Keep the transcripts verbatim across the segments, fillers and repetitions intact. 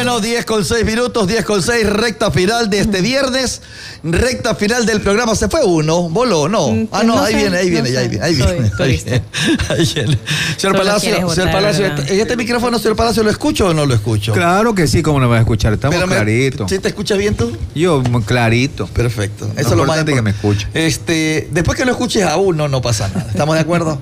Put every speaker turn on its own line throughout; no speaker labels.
Bueno, diez con seis minutos, diez con seis, recta final de este viernes, recta final del programa. Se fue uno, voló, no. Ah, no,
no
ahí
sé,
viene, ahí viene,
no
ahí
sé.
viene, ahí
Soy
viene.
turista.
Ahí viene, ahí viene. Señor
Solo
Palacio,
quieres
señor
votar,
Palacio,
¿verdad?
¿en este micrófono, señor Palacio, lo escucho o no lo escucho?
Claro que sí, ¿cómo lo vas a escuchar? Estamos
Pero me-
claritos.
¿Sí te escuchas bien tú?
Yo, muy clarito.
Perfecto. Eso
Lo
es lo más
importante es que me escuche.
Este, después que lo escuches aún no, no pasa nada. ¿Estamos de acuerdo?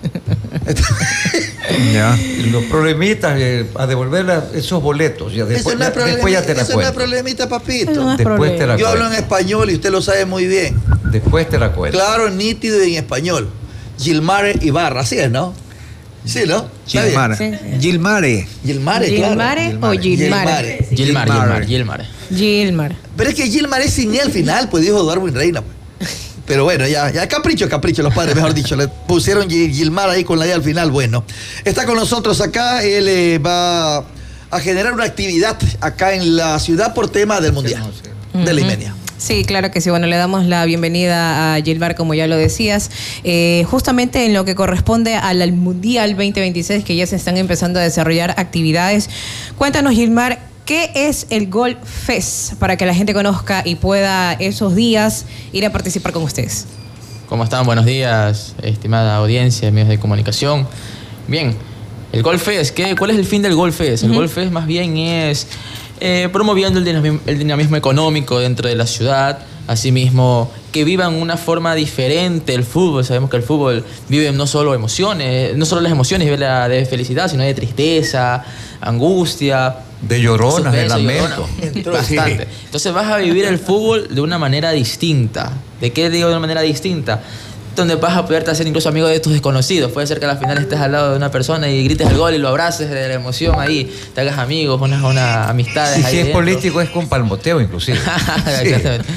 Ya.
Los problemitas eh, a devolver la- esos boletos. Ya después,
Eso no es
ya-
problema,
después ya te la
eso no es
cuento.
problemita, papito.
Eso no es
Después te la
Yo hablo en
cuento.
español y usted lo sabe muy bien.
Después te la cuento.
Claro, nítido y en español. Gilmare Ibarra, así es, ¿no? Sí, ¿no? Está bien.
Gilmare.
Sí, sí.
Gilmare.
Gilmare, claro.
¿Gilmare o Gilmare?
Gilmare.
Gilmar, Gilmar, Gilmar.
Gilmar.
Pero es que Gilmare es sin él al final, pues dijo Darwin Reina. Pues. Pero bueno, ya, ya capricho, capricho, los padres, mejor dicho. Le pusieron Gil- Gilmar ahí con la I al final. Bueno, está con nosotros acá. Él eh, va a generar una actividad acá en la ciudad por tema del Mundial de la Imenia.
Sí, claro que sí. Bueno, le damos la bienvenida a Gilmar, como ya lo decías, eh, justamente en lo que corresponde al Mundial veinte veintiséis, que ya se están empezando a desarrollar actividades. Cuéntanos, Gilmar, ¿qué es el Golf Fest? Para que la gente conozca y pueda esos días ir a participar con ustedes.
¿Cómo están? Buenos días, estimada audiencia, medios de comunicación. Bien, el Golf Fest, ¿qué, ¿cuál es el fin del Golf Fest? El
Ujú.
Golf Fest más bien es eh, promoviendo el dinamismo, el dinamismo económico dentro de la ciudad, asimismo que vivan una forma diferente el fútbol. Sabemos que el fútbol vive no solo emociones, no solo las emociones, vive la de felicidad, sino de tristeza, angustia,
De lloronas, de
suspenso,
lamento.
llorona. Bastante. Entonces vas a vivir el fútbol de una manera distinta. ¿De qué digo de una manera distinta? Donde vas a poderte hacer incluso amigo de tus desconocidos. Puede ser que a la final estés al lado de una persona y grites el gol y lo abraces de la emoción ahí, te hagas amigos, unas una amistades
Y
ahí
si es
dentro.
político es con palmoteo inclusive.
Exactamente.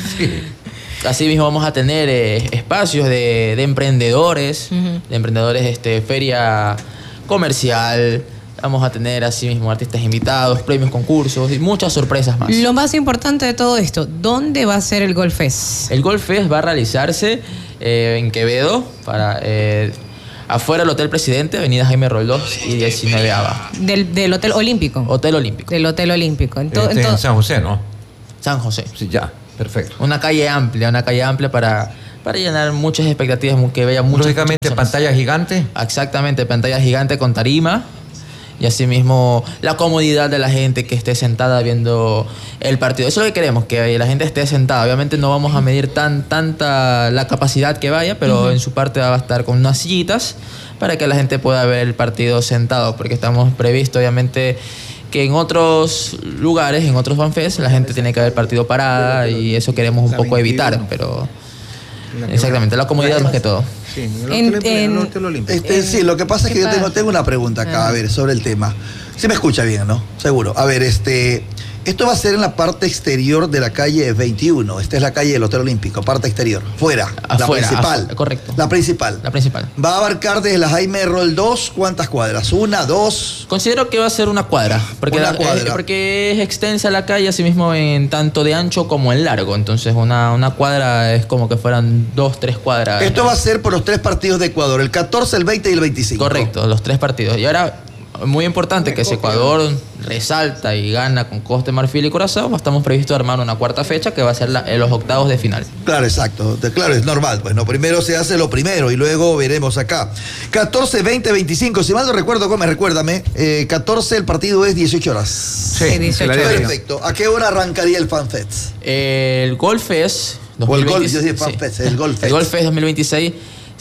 Así mismo vamos a tener eh, espacios de, de emprendedores,
Ujú.
de emprendedores, este, feria comercial. Vamos a tener así mismo artistas invitados, premios, concursos y muchas sorpresas más.
Lo más importante de todo esto, ¿dónde va a ser el Golf Fest?
El Golf Fest va a realizarse eh, en Quevedo, para, eh, afuera del Hotel Presidente, Avenida Jaime Roldós y diecinueve Ava.
Del, del Hotel Olímpico.
Hotel Olímpico,
Del Hotel Olímpico. Ento-
Este, en
ento-
San José, ¿no?
San José.
Sí, ya, perfecto.
Una calle amplia, una calle amplia para, para llenar muchas expectativas, que vean muchas
Lógicamente,
muchas personas.
pantalla gigante.
Exactamente, pantalla gigante con tarima. Y asimismo la comodidad de la gente que esté sentada viendo el partido. Eso es lo que queremos, que la gente esté sentada. Obviamente no vamos a medir tan, tanta la capacidad que vaya, pero
Ujú.
en su parte va a estar con unas sillitas para que la gente pueda ver el partido sentado, porque estamos previsto obviamente que en otros lugares, en otros fanfests, la gente tiene que ver el partido parada y eso queremos un
La
poco evitar,
veintiuno.
pero
La que-
exactamente, la comodidad más que todo.
Sí, en el
En-
Hotel,
en-
el Hotel Olímpico.
Este, sí, lo que pasa es que
¿Qué
yo tengo,
pasa?
tengo una pregunta acá,
Ah.
a ver, sobre el tema. Sí me escucha bien, ¿no? Seguro. A ver, este, esto va a ser en la parte exterior de la calle veintiuno. Esta es la calle del Hotel Olímpico, parte exterior, fuera, la
Afuera,
principal.
afuera, correcto.
La principal.
La principal.
Va a abarcar desde la Jaime Roldós, ¿cuántas cuadras? ¿Una, dos?
Considero que va a ser una cuadra, porque,
Una
la-
cuadra.
Es, porque es extensa la calle, así mismo en tanto de ancho como en largo. Entonces una, una cuadra es como que fueran dos, tres cuadras.
Esto va a ser por los tres partidos de Ecuador, el catorce, el veinte y el veinticinco.
Correcto, los tres partidos. Y ahora, muy importante que si Ecuador resalta y gana con Costa de Marfil y Curazao, estamos previstos armar una cuarta fecha que va a ser la- en los octavos de final.
Claro, exacto. De- Claro, es normal. Pues no, primero se hace lo primero y luego veremos acá. catorce, veinte, veinticinco. Si mal no recuerdo, Gómez, recuérdame. Eh, catorce, el partido es dieciocho horas.
Sí,
Sí, dieciocho
se la dio.
Perfecto. ¿A qué hora arrancaría el FanFest?
El Golf Fest
O el Golf,
dos mil veintiséis,
yo dije FanFest, el Golf Fest.
El Golf Fest dos mil veintiséis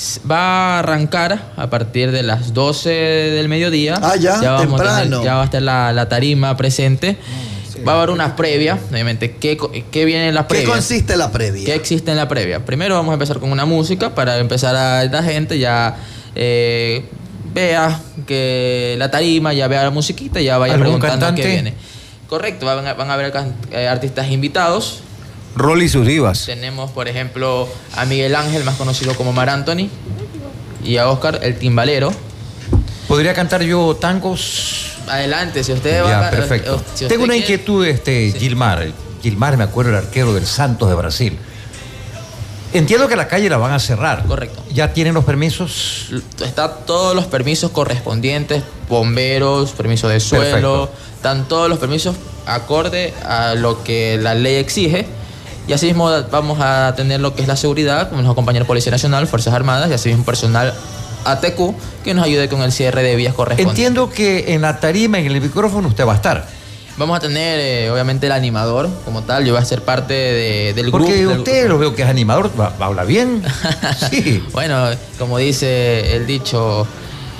va a arrancar a partir de las doce del mediodía.
Ah, ya,
vamos a
temprano.
tener- ya va a estar la, la tarima presente. Va a haber una previa, obviamente. ¿Qué, co- qué viene en la
¿Qué
previa?
consiste la previa?
¿Qué existe en la previa? Primero vamos a empezar con una música para empezar a la gente ya eh, vea que la tarima, ya vea la musiquita, ya vaya
¿Algún
preguntando qué
cantante?
viene. Correcto, van a, van a haber can- eh, artistas invitados.
Rolly y sus divas.
Tenemos, por ejemplo, a Miguel Ángel, más conocido como Mar Anthony, y a Oscar, el timbalero.
¿Podría cantar yo tangos?
Adelante, si usted va
Ya,
a...
perfecto.
eh, si usted
Tengo una
quiere-
inquietud, este,
Sí.
Gilmar. Gilmar, me acuerdo, el arquero del Santos de Brasil. Entiendo que la calle la van a cerrar.
Correcto.
¿Ya tienen los permisos?
Está todos los permisos correspondientes, bomberos, permiso de suelo,
Perfecto.
están todos los permisos acorde a lo que la ley exige. Y así mismo vamos a tener lo que es la seguridad, como nos acompaña la Policía Nacional, Fuerzas Armadas y así mismo personal A T Q que nos ayude con el cierre de vías correspondientes.
Entiendo que en la tarima, en el micrófono, usted va a estar.
Vamos a tener, eh, obviamente, el animador como tal. Yo voy a ser parte de- del grupo.
Porque
del-
usted lo veo que es animador, va- va- habla bien. Sí.
Bueno, como dice el dicho,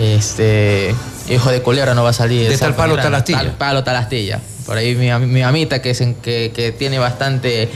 este hijo de culebra no va a salir.
De tal
sapo
palo,
ni rana.
tal astilla.
Tal palo, tal astilla. Por ahí mi, mi mamita, que, es en- que, que tiene bastante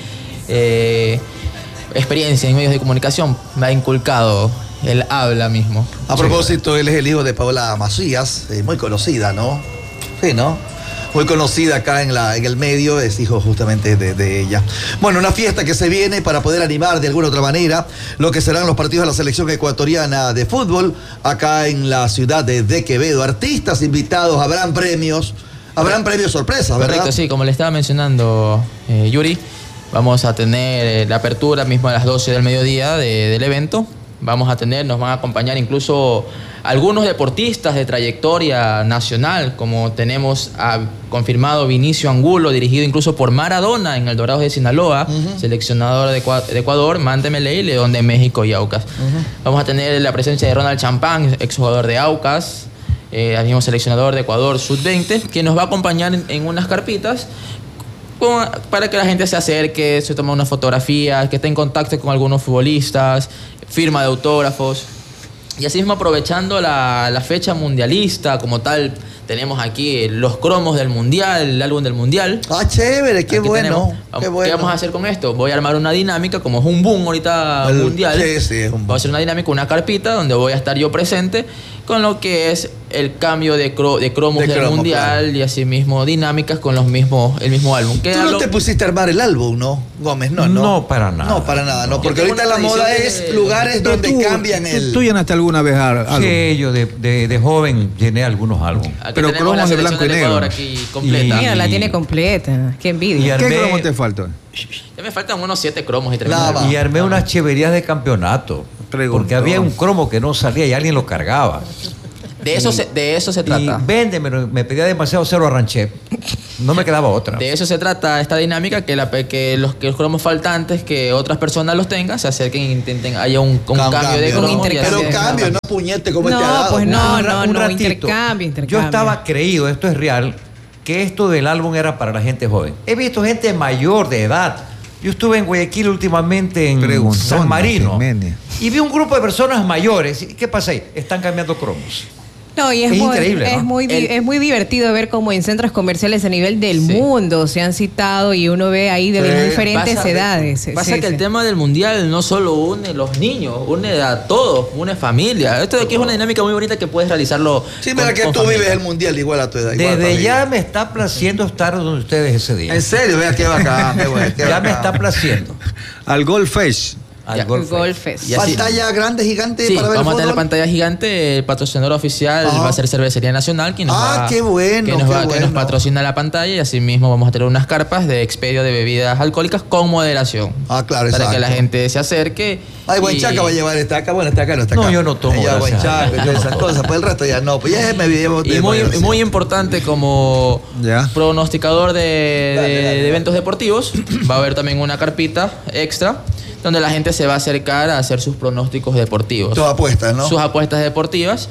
eh, experiencia en medios de comunicación, me ha inculcado el habla mismo.
A propósito, él es el hijo de Paola Macías, eh, muy conocida, ¿no? Sí, ¿no? Muy conocida acá en, la, en el medio, es hijo justamente de, de ella. Bueno, una fiesta que se viene para poder animar de alguna otra manera lo que serán los partidos de la selección ecuatoriana de fútbol acá en la ciudad de, de Quevedo. Artistas invitados, habrán premios, habrán premios sorpresas, ¿verdad?
Correcto, sí, como le estaba mencionando eh, Yuri, vamos a tener eh, la apertura mismo a las doce del mediodía de- del evento. Vamos a tener, nos van a acompañar incluso algunos deportistas de trayectoria nacional, como tenemos a, confirmado Vinicio Angulo, dirigido incluso por Maradona en el Dorados de Sinaloa, seleccionador de, Ecua- de Ecuador, Mantemelé y León de México y Aucas. Vamos a tener la presencia de Ronald Champán, exjugador de Aucas, eh, al mismo seleccionador de Ecuador sub veinte, que nos va a acompañar en, en unas carpitas con- para que la gente se acerque, se tome una fotografía, que esté en contacto con algunos futbolistas, firma de autógrafos. Y así mismo, aprovechando la, la fecha mundialista como tal, tenemos aquí los cromos del mundial, el álbum del mundial.
Ah, chévere, qué
Aquí
bueno,
tenemos.
qué
¿Qué
bueno.
vamos a hacer con esto? Voy a armar una dinámica, como es un boom ahorita
El-
mundial.
sí, sí, es un boom.
Voy a hacer una dinámica, una carpita donde voy a estar yo presente con lo que es el cambio de, cro- de cromos
De
del
cromos,
mundial
claro.
y así mismo dinámicas con los mismos, el mismo álbum. Que
Tú
a
no
lo-
te pusiste a armar el álbum, ¿no, Gómez? No, no.
No, para nada.
No, para nada, no.
Yo
Porque
tengo
ahorita
una
la moda
tradición
es
de-
lugares
Pero
donde
tú-
cambian
tú-
el...
¿Tú llenaste alguna vez al- algo?
Sí, yo de, de, de joven llené algunos álbumes.
Aquí
Pero
tenemos la
cromos de
selección
blanco y
del
negro.
Ecuador aquí completa.
Y-
Mira, la tiene completa. Qué
Y
envidia.
ar-
¿Qué
Armé-
cromo te faltó?
Ya me faltan unos siete cromos y tres
Nada
mil.
más.
Y armé unas cheverías de campeonato.
Preguntó.
Porque había un cromo que no salía y alguien lo cargaba.
De eso, se, de eso se
Y
trata.
véndemelo, me pedía demasiado, se lo arranché. No me quedaba otra.
De eso se trata esta dinámica, que, la, que, los, que los cromos faltantes, que otras personas los tengan, se acerquen e intenten, haya un, un
Cam-
cambio de
¿no?
cromos. y
intercambio.
así-
Pero cambio, no puñete como
No,
este arado.
pues no,
Un ra-
no,
un
no,
ratito.
intercambio, intercambio.
Yo estaba creído, esto es real, que esto del álbum era para la gente joven. He visto gente mayor de edad. Yo estuve en Guayaquil últimamente en
Preguntón,
San Marino
Jiménez.
y vi un grupo de personas mayores. ¿Y qué pasa ahí? Están cambiando cromos.
No, y es,
Es
muy,
increíble,
es,
¿no?
muy, di-
El-
es muy divertido ver cómo en centros comerciales a nivel del
Sí.
mundo se han citado y uno ve ahí de
Sí.
las diferentes
Pasa-
edades.
Pasa
Sí,
que
sí.
el tema del mundial no solo une a los niños, une a todos, une familia. Esto de aquí es una dinámica muy bonita que puedes realizarlo.
Sí, mira
con-
que
con
tú
familia.
vives el mundial igual a tu edad. igual
Desde
familia.
ya me está placiendo estar donde ustedes ese día.
En serio, vea qué bacán, qué bueno, qué
Ya me
bacán.
está placiendo.
Al Golf Fest.
Al
Ya.
El
Golf Fest.
Golf Fest.
Y así-
Pantalla grande, gigante
Sí,
para ver
vamos a
el
tener la
fútbol.
pantalla gigante. El patrocinador oficial
Ajá.
va a ser Cervecería Nacional, quien nos,
Ah,
va,
qué bueno,
que nos,
qué
va- que
bueno.
nos patrocina la pantalla. Y así mismo vamos a tener unas carpas de expedio de bebidas alcohólicas con moderación.
Ah, claro,
Para
exacto.
que la gente se acerque.
Ay, buen
y-
chaca va a llevar esta acá. Bueno, esta acá no está acá.
No, yo no tomo,
Ya, buen
gracias a
chaca,
Dios.
esas cosas. Pues el resto ya no. Pues ya me llevo.
Y muy, y muy importante como
Ya.
pronosticador de,
Dale,
de-
dale,
de
dale.
eventos deportivos, va a haber también una carpita extra donde la gente se va a acercar a hacer sus pronósticos deportivos.
Todas apuestas, ¿no?
Sus apuestas deportivas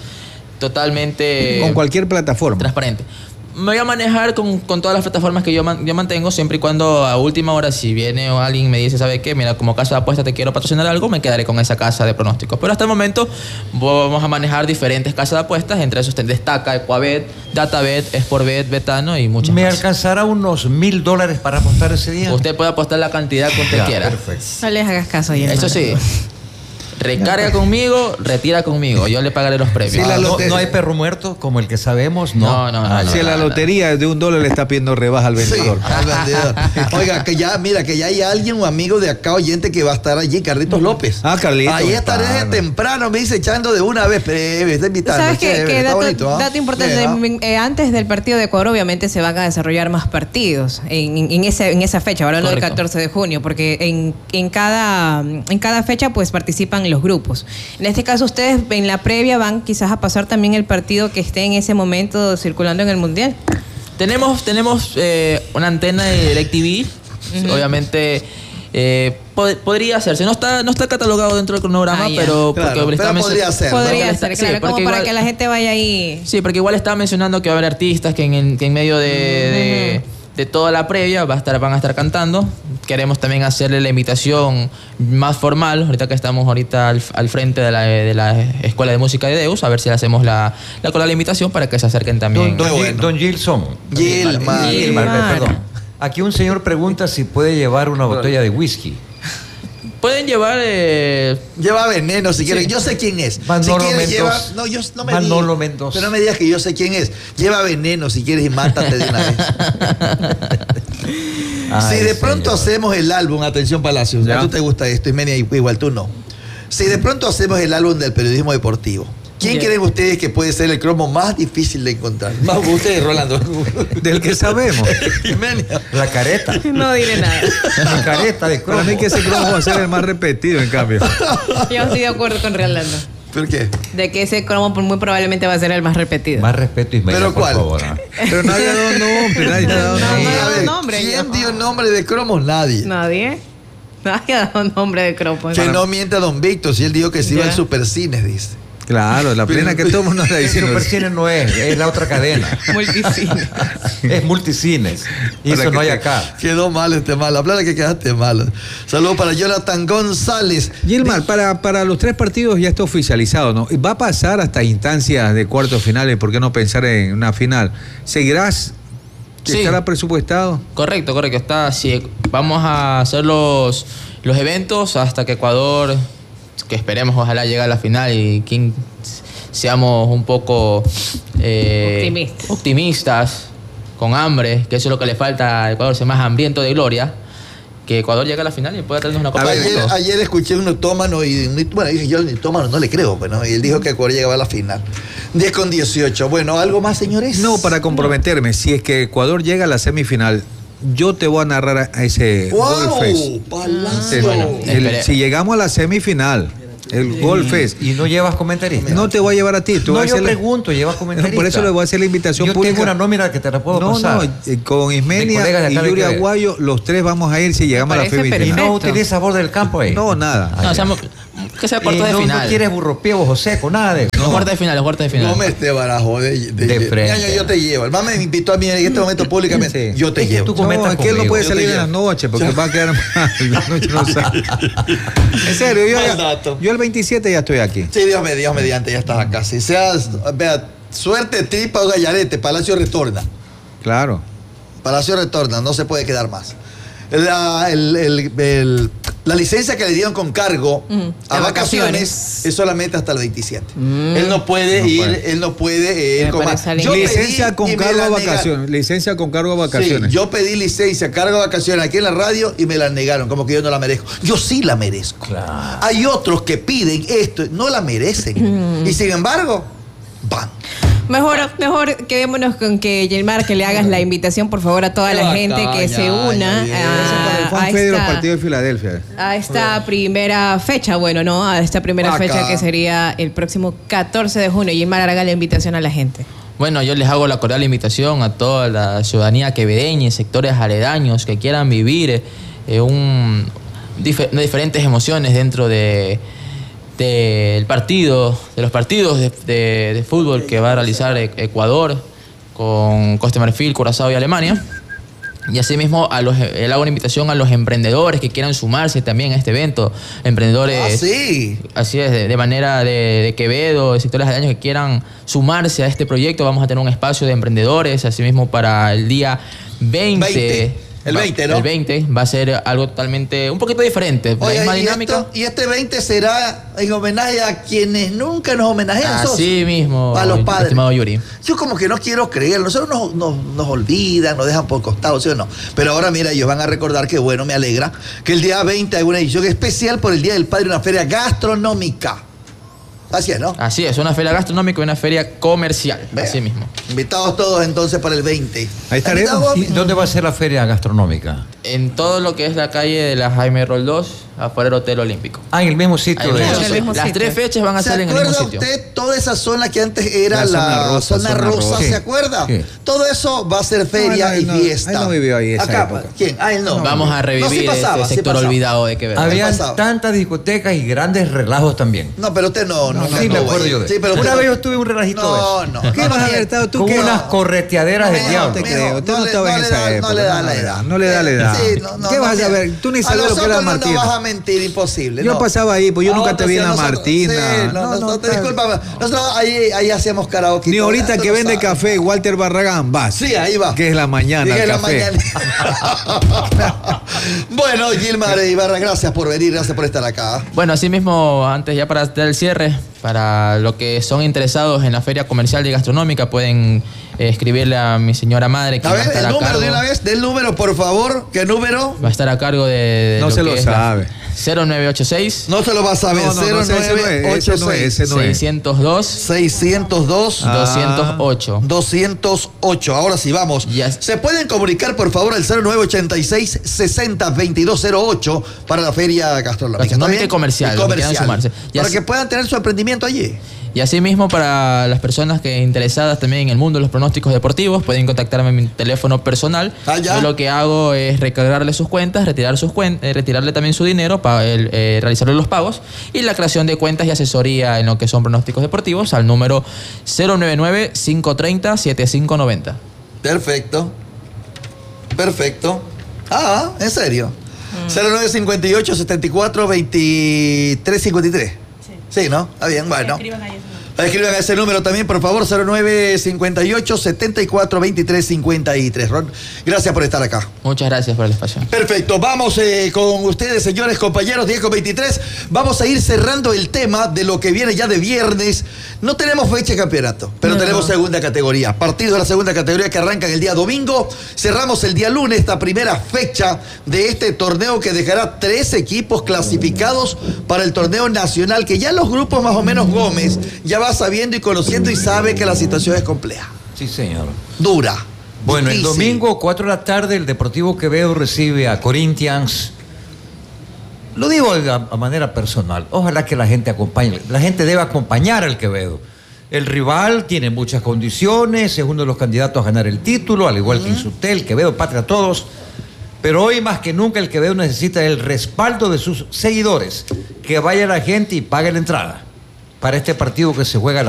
totalmente
Con cualquier plataforma.
transparente. Me voy a manejar con, con todas las plataformas que yo, man- yo mantengo, siempre y cuando a última hora, si viene o alguien y me dice, ¿sabe qué? Mira, como casa de apuesta te quiero patrocinar algo, me quedaré con esa casa de pronósticos. Pero hasta el momento vamos a manejar diferentes casas de apuestas, entre esos te- destaca Equabet, Databet, Sportbet, Betano y muchas
¿Me
más.
alcanzará unos mil dólares para apostar ese día?
Usted puede apostar la cantidad que usted
Ya,
quiera.
perfecto.
No les hagas caso ya.
Eso sí. Recarga conmigo, retira conmigo. Yo le pagaré los premios.
Sí, la
Ah, no,
lote-
no hay perro muerto como el que sabemos, no.
No, no, no,
Ah,
no.
Si
ya.
a la lotería de un dólar le está pidiendo rebaja al
Sí,
vendedor.
al vendedor. Oiga, que ya, mira, que ya hay alguien, un amigo de acá, oyente, que va a estar allí, Carlitos López.
Ah, Carlitos,
Ahí estaré desde
pana.
temprano, me dice, echando de una vez, pero está invitando.
¿Sabes qué?
chévere,
Que
está
dato,
bonito, ¿ah?
dato importante,
Bien, ¿ah?
eh, antes del partido de Ecuador obviamente se van a desarrollar más partidos en, en, en ese, en esa fecha, hablando del
Correcto.
catorce de junio, porque en, en, cada, en cada fecha pues participan los grupos. En este caso ustedes en la previa van quizás a pasar también el partido que esté en ese momento circulando en el Mundial.
Tenemos, tenemos eh, una antena de DirecTV.
Ujú.
Obviamente eh, pod- podría hacerse. No está, no está catalogado dentro del cronograma,
Ah, ya.
pero
Claro,
porque le
pero
estaba mencio-
podría ser, ¿no?
Podría
Porque
ser,
está-
claro,
sí,
como
porque
para
igual-
que la gente vaya ahí.
Sí, porque igual estaba mencionando que va a haber artistas que en, en- que en medio de, de- de toda la previa va a estar, van a estar cantando. Queremos también hacerle la invitación más formal, ahorita que estamos ahorita al, al frente de la, de la Escuela de Música de Deus, a ver si le hacemos la, la, la invitación para que se acerquen también.
Don, don,
Qué
Gil-
bueno.
don Gilson.
Gilmar.
Gilmar.
perdón. Aquí un señor pregunta si puede llevar una botella de whisky.
Pueden llevar... eh,
Lleva veneno si quieres.
Sí.
Yo sé quién es.
Manolo
si quieres,
Mendoza.
lleva. No, yo no me
Manolo
digas.
Mendoza.
Pero no me digas que yo sé quién es. Lleva veneno si quieres y mátate de una vez.
Ay,
si de pronto
señor.
hacemos el álbum, atención Palacios,
Ya.
a tú te gusta esto y Menia igual tú no. Si de pronto hacemos el álbum del periodismo deportivo, ¿quién
Ya.
creen ustedes que puede ser el cromo más difícil de encontrar? Más ustedes, Rolando.
Del que sabemos.
Menia.
La careta.
No diré nada.
La careta de cromo.
Para mí que ese cromo va a ser el más repetido, en cambio.
Yo estoy de acuerdo con Rolando.
¿Por qué?
De que ese cromo muy probablemente va a ser el más repetido.
Más respeto, Ismael,
¿Pero
por
cuál?
favor. ¿ah?
Pero nadie ha dado nombre, nadie ha dado
No, no,
nombre.
no.
A ver,
nombre,
¿quién
yo.
dio nombre de cromos? Nadie.
Nadie. Nadie ha dado nombre de cromo.
Que no mienta Don Víctor, si él dijo que se iba
Ya.
al Supercines, dice.
Claro, la plena que todo el mundo está
El
diciendo.
Supercine no es, es la otra cadena.
Multicine.
Es multicines. Y
Para
eso
que
no hay
te-
acá.
Quedó mal este mal. Hablar que quedaste mal. Saludos para Jonathan González.
Gilmar, para, para los tres partidos ya está oficializado, ¿no? Va a pasar hasta instancias de cuartos finales, ¿por qué no pensar en una final? ¿Seguirás?
Sí.
¿Estará presupuestado?
Correcto, correcto. Está así. Vamos a hacer los, los eventos hasta que Ecuador, que esperemos ojalá llegue a la final y quien seamos un poco eh,
Optimistas.
optimistas, con hambre, que eso es lo que le falta a Ecuador, ser más hambriento de gloria, que Ecuador llegue a la final y pueda traernos una copa del
Ayer,
mundo.
ayer escuché un otómano y un- bueno, dije, yo al otómano no le creo, pues, ¿no? Y él dijo que Ecuador llegaba a la final. diez con dieciocho. Bueno, ¿algo más, señores?
No, para comprometerme, si es que Ecuador llega a la semifinal, yo te voy a narrar a ese Gol Fest.
¡Wow! Palacio.
El-
Bueno,
el-
espere.
si llegamos a la semifinal, el Gol Fest,
Y no llevas comentarista.
no te voy a llevar a ti. Tú
No,
vas a
yo
hacer la-
pregunto, llevas comentarista.
Por eso le voy a hacer la invitación
Yo
pública.
tengo una nómina que te la puedo
No,
pasar.
no, eh, con
De
Ismenia
colegas de
y
acá de
Yuri
Quevedo.
Aguayo, los tres vamos a ir si llegamos a la
parece
Y
semifinal.
perfecto.
no utiliza borde del campo ahí.
No, nada.
No, seamos- que sea
Y
cuartos de
no,
final.
no quieres burropiego, José, con nada de
Los cuartos de final, los cuartos de final.
No me esté barajo de, de,
De frente.
Ñaño, yo te llevo. El mamá me invitó a mí en este momento públicamente.
Sí.
Yo te
Es que
llevo.
tú
No,
comentas
es que él no
conmigo.
puede
Yo
salir
te
en la
llevo.
noche porque va a quedar mal. La noche no sale. En serio, yo,
Mal dato.
yo el veintisiete ya estoy aquí.
Sí, Dios me Dios mediante, ya estás acá. Si seas, vea, suerte, tripa o gallarete, Palacio retorna.
Claro.
Palacio retorna, no se puede quedar más. La, el- el- el- la licencia que le dieron con cargo
Mm,
a
de
vacaciones,
vacaciones.
es solamente hasta el veintisiete.
Mm.
Él no puede
No
ir,
puede.
él no puede ir
Me
con
parece
más.
Yo
Licencia
pedí
con
y me
cargo
la
a
negaron.
vacaciones. Licencia con cargo a
Sí,
vacaciones.
yo pedí licencia, cargo de vacaciones aquí en la radio y me la negaron, como que yo no la merezco. Yo sí la merezco.
Claro.
Hay otros que piden esto, no la merecen. Y sin embargo, van.
Mejor, mejor quedémonos con que Gilmar, que le hagas la invitación, por favor, a toda
Qué
la
bacán,
gente que
ya,
se una
ya,
Eso para el
a,
Juan
a
Fe de los
esta,
partidos de Filadelfia.
a esta primera fecha, bueno, ¿no? A esta primera
Bacán.
fecha que sería el próximo catorce de junio. Gilmar, haga la invitación a la gente.
Bueno, yo les hago la cordial invitación a toda la ciudadanía quevedeña y sectores aledaños que quieran vivir eh, un, dife- diferentes emociones dentro de del partido, de los partidos de, de- de fútbol que va a realizar E- Ecuador con Costa de Marfil, Curazao y Alemania. Y asimismo, a los, le hago una invitación a los emprendedores que quieran sumarse también a este evento. Emprendedores.
Ah, sí.
Así es, de, de manera de, de Quevedo, de sectores aledaños que quieran sumarse a este proyecto, vamos a tener un espacio de emprendedores, asimismo para el día veinte,
veinte. El
Va-
veinte, ¿no?
El veinte va a ser algo totalmente, un poquito diferente, la
Oye,
misma
y,
dinámica.
esto- y este veinte será en homenaje a quienes nunca nos homenajean. socio.
Así mismo,
A los padres.
estimado Yuri.
Yo como que no quiero creer. Nosotros nos, nos, nos olvidan, nos dejan por costado, ¿sí o no? Pero ahora, mira, ellos van a recordar que, bueno, me alegra, que el día veinte hay una edición especial por el Día del Padre, una feria gastronómica. Así es, ¿no?
Así es, una feria gastronómica y una feria comercial,
Vea.
así mismo.
Invitados todos entonces para el veinte.
Ahí estaremos.
¿Invitados?
¿Y dónde va a ser la feria gastronómica?
En todo lo que es la calle de la Jaime Roldós, afuera del Hotel Olímpico.
Ah, en el mismo sitio
Ahí
de...
mismo.
en el mismo
Las
sitio.
tres fechas van a
¿Se
ser en el mismo
acuerda
sitio.
usted toda esa zona que antes era
La
la,
zona rosa,
zona
zona
rosa,
rosa.
¿se
Sí,
acuerda?
sí.
Todo eso va a ser feria
No, él
y
no-
fiesta.
él no vivió ahí esa
Acá,
época.
¿quién? Ah, él no.
Vamos a revivir
No, sí pasaba,
este
sí
sector
pasaba.
olvidado de Quevedo.
Había-
Habían
pasaba.
tantas discotecas y grandes relajos también.
No, pero usted no. no,
sí,
no,
me
no,
acuerdo
güey.
yo de
Sí, pero usted
Una
no-
vez yo tuve un relajito de
No,
eso.
no.
¿Qué
no,
vas a
no,
haber estado tú?
Con
¿Qué
unas
vas?
correteaderas del
No,
No
diablo.
te
Mijo,
creo, usted
no
no
le-
estaba
no
en
le
esa
da-
época.
no le da la edad.
No le da la edad.
Sí, no, no,
¿Qué
no,
vas a
mira.
ver? Tú ni
A
sabías lo que era
nosotros no
Martina.
nos vas a mentir, imposible.
Yo
no.
pasaba ahí, pues yo
A
nunca te
otros
vi
sí,
en la
nosotros-
Martina.
Sí, no,
No, no,
nosotros,
está-
discúlpame. Nosotros ahí, ahí hacíamos karaoke.
Ni
todo,
ahorita
tú
que
lo
vende
sabes.
café, Walter Barragán, vas.
Sí, ahí va.
Que es la mañana,
Que es
el
la
café.
mañana. Bueno, Gilmar Ibarra, gracias por venir, gracias por estar acá.
Bueno, así mismo, antes ya para dar el cierre, para los que son interesados en la feria comercial y gastronómica, pueden eh, escribirle a mi señora madre, que
A
va a
ver,
estar
el
a
número
cargo.
de una vez, del número, por favor. ¿Qué número?
Va a estar a cargo de, de
No se
que
lo
es la-
sabe.
cero nueve ocho seis,
No se lo vas a ver.
No, no, no, ese no es, ese no es, ese no es.
seiscientos dos,
seiscientos dos
Ah.
doscientos ocho.
doscientos ocho. Ahora sí, vamos.
Ya.
Se pueden comunicar, por favor, al cero nueve ochenta y seis sesenta veintidós cero ocho para la feria gastronómica. ¿Está
Gastronómica
bien?
y comercial,
Y
los que quieran
comercial.
sumarse. Ya
Para
se-
que puedan tener su emprendimiento allí.
Y asimismo, para las personas que interesadas también en el mundo de los pronósticos deportivos, pueden contactarme en mi teléfono personal.
Ah, ya.
Yo lo que hago es recargarle sus cuentas, retirar sus cuen- eh, retirarle también su dinero para el, eh, realizarle los pagos y la creación de cuentas y asesoría en lo que son pronósticos deportivos al número cero nueve nueve, cinco tres cero, siete cinco nueve cero.
Perfecto. Perfecto. Ah, ¿en serio? cero nueve cincuenta y ocho, setenta y cuatro, veintitrés cincuenta y tres. Sí, ¿no? Está bien, bueno.
Escriban ahí ese número.
Escriban ese número también, por favor, cero nueve cincuenta y ocho, setenta y cuatro, veintitrés cincuenta y tres. Ron, gracias por estar acá.
Muchas gracias por el espacio.
Perfecto, vamos eh, con ustedes, señores compañeros, diez con veintitrés. Vamos a ir cerrando el tema de lo que viene ya de viernes. No tenemos fecha de campeonato, pero
No.
tenemos segunda categoría. Partidos de la segunda categoría que arrancan el día domingo. Cerramos el día lunes, esta primera fecha de este torneo que dejará tres equipos clasificados para el torneo nacional, que ya los grupos más o menos Gómez ya va sabiendo y conociendo y sabe que la situación es compleja,
Sí, señor.
dura.
Bueno, el
difícil.
domingo, cuatro de la tarde, el Deportivo Quevedo recibe a Corinthians. Lo digo a, a manera personal. Ojalá que la gente acompañe. La gente debe acompañar al Quevedo. El rival tiene muchas condiciones, es uno de los candidatos a ganar el título, al igual que Insutel, Quevedo, Patria, todos. Pero hoy más que nunca el Quevedo necesita el respaldo de sus seguidores. Que vaya la gente y pague la entrada para este partido que se juega a las